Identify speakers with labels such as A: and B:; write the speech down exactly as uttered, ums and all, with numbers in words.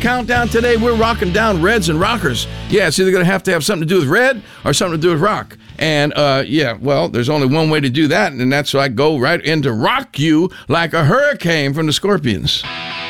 A: countdown today, we're rocking down Reds and rockers. Yeah, it's either going to have to have something to do with red or something to do with rock. And, uh, yeah, well, there's only one way to do that, and that's so I go right into Rock You Like a Hurricane from the Scorpions.